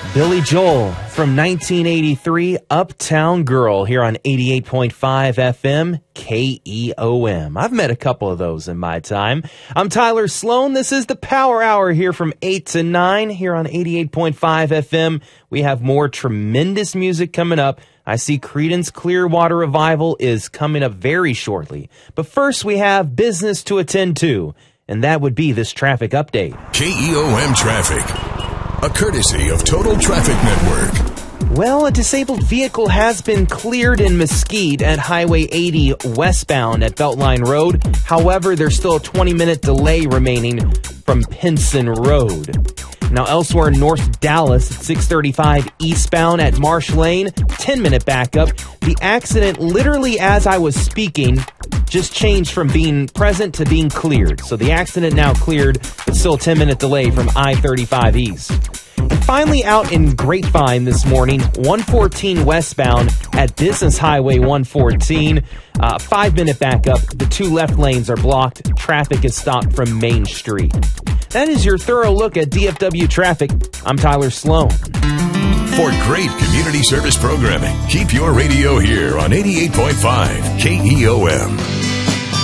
Billy Joel from 1983, Uptown Girl, here on 88.5 FM KEOM. I've met a couple of those in my time. I'm Tyler Sloan. This is the Power Hour here from 8 to 9 here on 88.5 FM. We have more tremendous music coming up. I see Creedence Clearwater Revival is coming up very shortly. But first we have business to attend to, and that would be this traffic update. KEOM Traffic, a courtesy of Total Traffic Network. Well, a disabled vehicle has been cleared in Mesquite at Highway 80 westbound at Beltline Road. However, there's still a 20-minute delay remaining from Pinson Road. Now, elsewhere in North Dallas at 635 eastbound at Marsh Lane, 10-minute backup. The accident, literally as I was speaking, just changed from being present to being cleared. So the accident now cleared, but still a 10-minute delay from I-35 east. And finally out in Grapevine this morning, 114 westbound at Business Highway 114. 5-minute backup. The two left lanes are blocked. Traffic is stopped from Main Street. That is your thorough look at DFW traffic. I'm Tyler Sloan. For great community service programming, keep your radio here on 88.5 KEOM.